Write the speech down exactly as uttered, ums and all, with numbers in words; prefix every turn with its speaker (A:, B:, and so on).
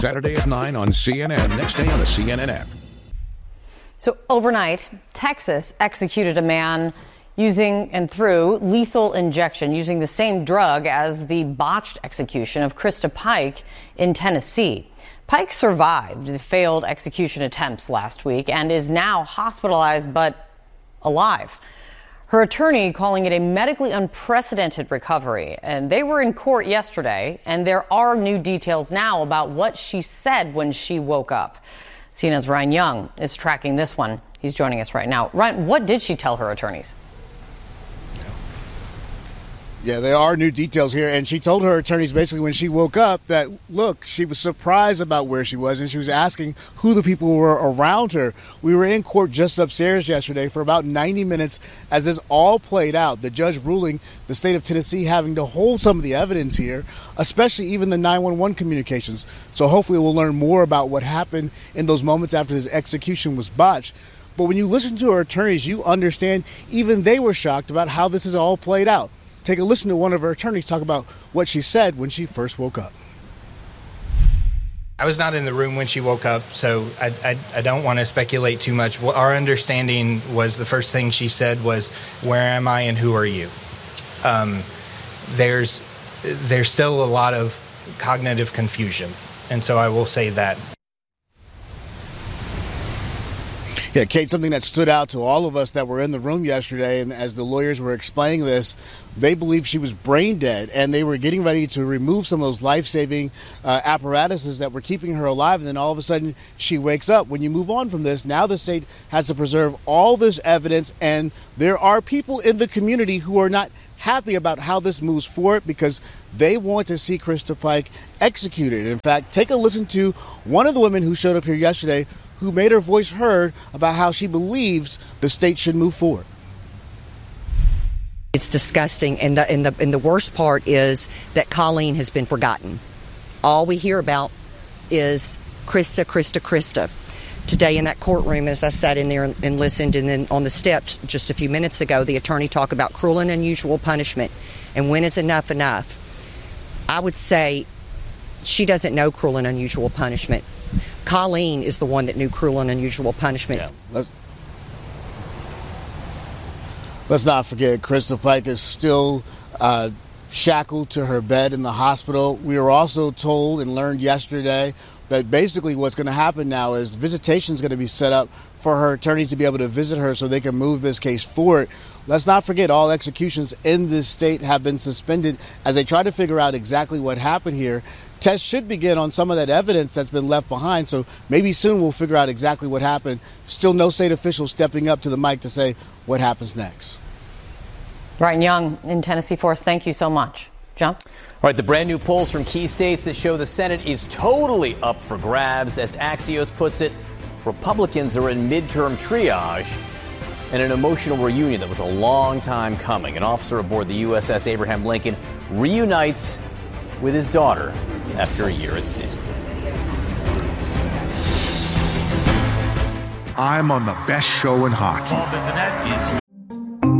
A: Saturday at nine on C N N. Next day on the C N N app.
B: So overnight, Texas executed a man using and through lethal injection, using the same drug as the botched execution of Krista Pike in Tennessee. Pike survived the failed execution attempts last week and is now hospitalized but alive. Her attorney calling it a medically unprecedented recovery. And they were in court yesterday, and there are new details now about what she said when she woke up. C N N's Ryan Young is tracking this one. He's joining us right now. Ryan, what did she tell her attorneys?
C: Yeah, there are new details here, and she told her attorneys basically when she woke up that, look, she was surprised about where she was, and she was asking who the people were around her. We were in court just upstairs yesterday for about ninety minutes as this all played out, the judge ruling the state of Tennessee having to hold some of the evidence here, especially even the nine one one communications. So hopefully we'll learn more about what happened in those moments after his execution was botched. But when you listen to her attorneys, you understand even they were shocked about how this is all played out. Take a listen to one of her attorneys talk about what she said when she first woke up.
D: I was not in the room when she woke up, so I, I, I don't want to speculate too much. Our understanding was the first thing she said was, "Where am I and who are you?" Um, there's there's still a lot of cognitive confusion, and so I will say that.
C: Yeah, Kate, something that stood out to all of us that were in the room yesterday, and as the lawyers were explaining this, they believed she was brain dead, and they were getting ready to remove some of those life-saving uh, apparatuses that were keeping her alive, and then all of a sudden she wakes up. When you move on from this, now the state has to preserve all this evidence, and there are people in the community who are not happy about how this moves forward because they want to see Krista Pike executed. In fact, take a listen to one of the women who showed up here yesterday who made her voice heard about how she believes the state should move forward.
E: It's disgusting, and the, and the, and the worst part is that Colleen has been forgotten. All we hear about is Krista, Krista, Krista. Today in that courtroom, as I sat in there and, and listened, and then on the steps just a few minutes ago, the attorney talked about cruel and unusual punishment, and when is enough enough? I would say she doesn't know cruel and unusual punishment. Colleen is the one that knew cruel and unusual punishment.
C: Yeah. Let's, let's not forget, Krista Pike is still uh, shackled to her bed in the hospital. We were also told and learned yesterday that basically what's going to happen now is visitation is going to be set up for her attorneys to be able to visit her so they can move this case forward. Let's not forget, all executions in this state have been suspended as they try to figure out exactly what happened here. Tests should begin on some of that evidence that's been left behind, so maybe soon we'll figure out exactly what happened. Still no state officials stepping up to the mic to say what happens next.
B: Ryan Young in Tennessee for us. Thank you so much. John?
F: All right, the brand new polls from key states that show the Senate is totally up for grabs. As Axios puts it, Republicans are in midterm triage and an emotional reunion that was a long time coming. An officer aboard the U S S Abraham Lincoln reunites with his daughter after a year at sea.
G: I'm on the best show in hockey.
H: Paul Bissonnette is